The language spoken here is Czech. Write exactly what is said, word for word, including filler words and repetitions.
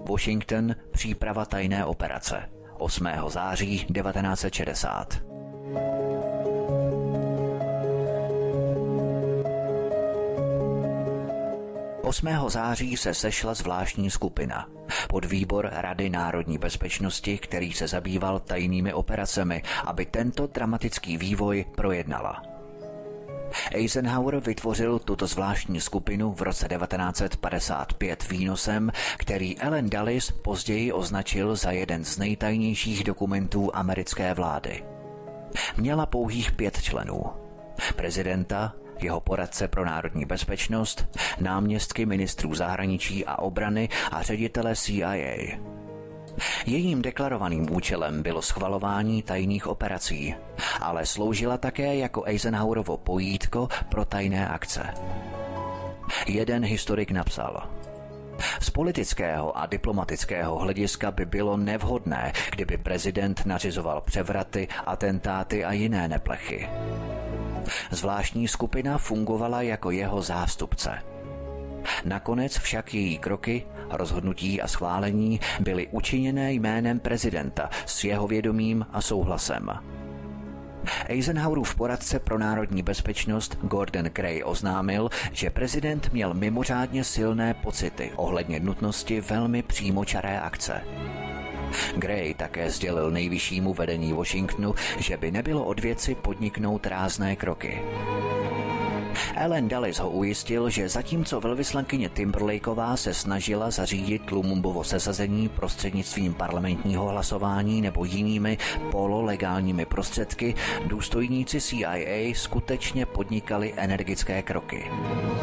Washington, příprava tajné operace. osmého září devatenáct set šedesát. osmého září se sešla zvláštní skupina, podvýbor Rady národní bezpečnosti, který se zabýval tajnými operacemi, aby tento dramatický vývoj projednala. Eisenhower vytvořil tuto zvláštní skupinu v roce devatenáct set padesát pět výnosem, který Allen Dulles později označil za jeden z nejtajnějších dokumentů americké vlády. Měla pouhých pět členů. Prezidenta, jeho poradce pro národní bezpečnost, náměstky ministrů zahraničí a obrany a ředitele C I A. Jejím deklarovaným účelem bylo schvalování tajných operací, ale sloužila také jako Eisenhowerovo pojítko pro tajné akce. Jeden historik napsal: z politického a diplomatického hlediska by bylo nevhodné, kdyby prezident nařizoval převraty, atentáty a jiné neplechy. Zvláštní skupina fungovala jako jeho zástupce. Nakonec však její kroky, rozhodnutí a schválení byly učiněné jménem prezidenta s jeho vědomím a souhlasem. Eisenhowerův poradce pro národní bezpečnost Gordon Gray oznámil, že prezident měl mimořádně silné pocity ohledně nutnosti velmi přímočaré akce. Gray také sdělil nejvyššímu vedení Washingtonu, že by nebylo od věci podniknout rázné kroky. Allen Dulles ho ujistil, že zatímco velvyslankyně Timberlakeová se snažila zařídit Lumumbovo sesazení prostřednictvím parlamentního hlasování nebo jinými pololegálními prostředky, důstojníci C I A skutečně podnikali energické kroky.